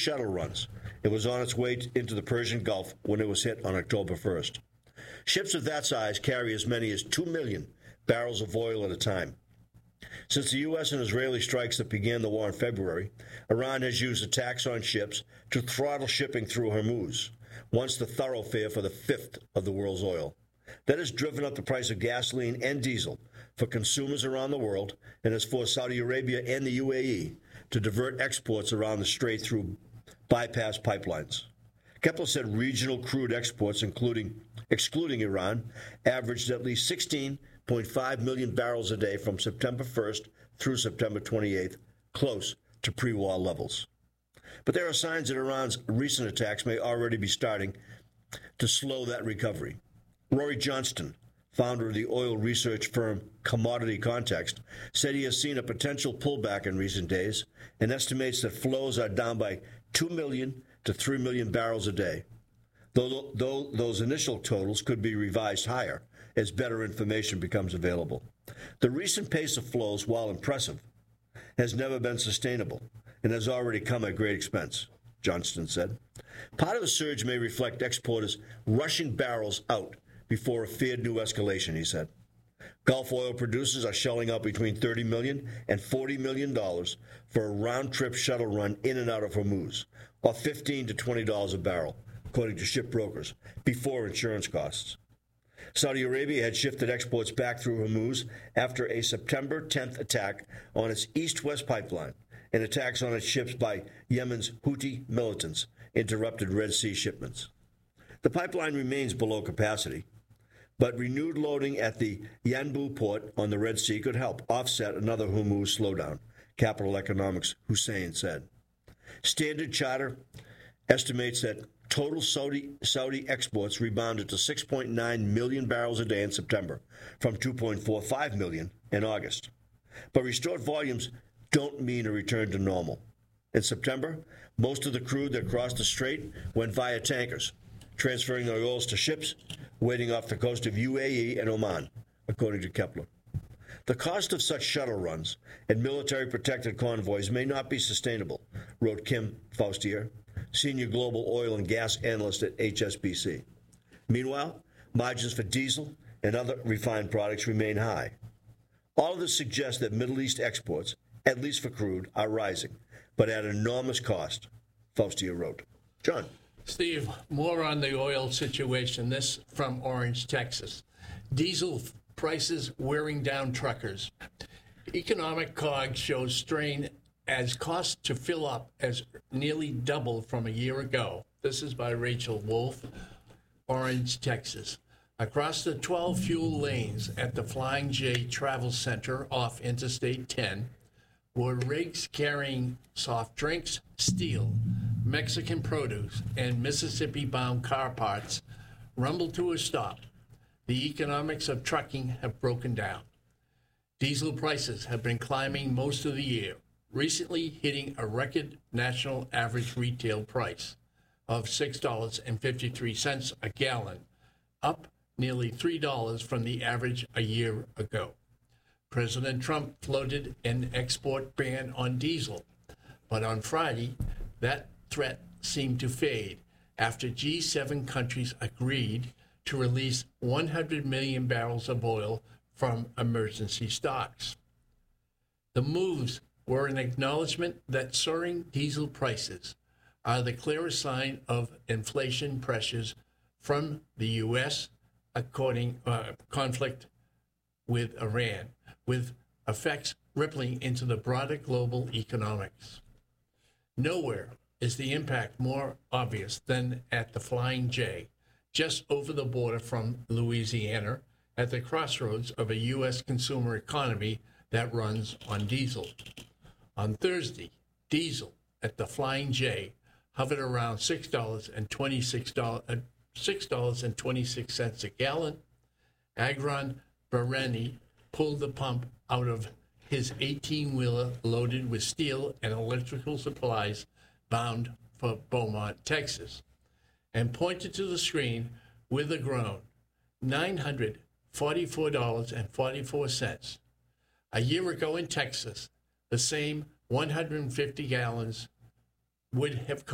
shuttle runs. It was on its way into the Persian Gulf when it was hit on October 1st. Ships of that size carry as many as 2 million barrels of oil at a time. Since the U.S. and Israeli strikes that began the war in February, Iran has used attacks on ships to throttle shipping through Hormuz, once the thoroughfare for the fifth of the world's oil. That has driven up the price of gasoline and diesel for consumers around the world and has forced Saudi Arabia and the UAE to divert exports around the strait through bypass pipelines. Kepler said regional crude exports, excluding Iran, averaged at least 16.5 million barrels a day from September 1st through September 28th, close to pre-war levels. But there are signs that Iran's recent attacks may already be starting to slow that recovery. Rory Johnston, founder of the oil research firm Commodity Context, said he has seen a potential pullback in recent days and estimates that flows are down by 2 million to 3 million barrels a day, though those initial totals could be revised higher as better information becomes available. The recent pace of flows, while impressive, has never been sustainable and has already come at great expense, Johnston said. Part of the surge may reflect exporters rushing barrels out before a feared new escalation, he said. Gulf oil producers are shelling out between $30 million and $40 million for a round-trip shuttle run in and out of Hormuz, or $15 to $20 a barrel, according to ship brokers, before insurance costs. Saudi Arabia had shifted exports back through Hormuz after a September 10th attack on its east-west pipeline and attacks on its ships by Yemen's Houthi militants interrupted Red Sea shipments. The pipeline remains below capacity, but renewed loading at the Yanbu port on the Red Sea could help offset another Hormuz slowdown, Capital Economics' Hussein said. Standard Charter estimates that total Saudi exports rebounded to 6.9 million barrels a day in September, from 2.45 million in August. But restored volumes don't mean a return to normal. In September, most of the crude that crossed the strait went via tankers, transferring their oils to ships waiting off the coast of UAE and Oman, according to Kepler. The cost of such shuttle runs and military-protected convoys may not be sustainable, wrote Kim Faustier, senior global oil and gas analyst at HSBC. Meanwhile, margins for diesel and other refined products remain high. All of this suggests that Middle East exports, at least for crude, are rising, but at an enormous cost, Faustier wrote. John. Steve, more on the oil situation. This from Orange, Texas. Diesel prices wearing down truckers. Economic COG shows strain as cost to fill up has nearly doubled from a year ago. This is by Rachel Wolf, Orange, Texas. Across the 12 fuel lanes at the Flying J Travel Center off Interstate 10 were rigs carrying soft drinks, steel, Mexican produce, and Mississippi-bound car parts rumbled to a stop. The economics of trucking have broken down. Diesel prices have been climbing most of the year, recently hitting a record national average retail price of $6.53 a gallon, up nearly $3 from the average a year ago. President Trump floated an export ban on diesel, but on Friday, that threat seemed to fade after G7 countries agreed to release 100 million barrels of oil from emergency stocks. The moves were an acknowledgement that soaring diesel prices are the clearest sign of inflation pressures from the U.S. Conflict with Iran, with effects rippling into the broader global economics. Nowhere is the impact more obvious than at the Flying J, just over the border from Louisiana, at the crossroads of a U.S. consumer economy that runs on diesel. On Thursday, diesel at the Flying J hovered around $6.26 a gallon. Agron Bareni pulled the pump out of his 18-wheeler loaded with steel and electrical supplies bound for Beaumont, Texas, and pointed to the screen with a groan, $944.44. A year ago in Texas, the same 150 gallons would have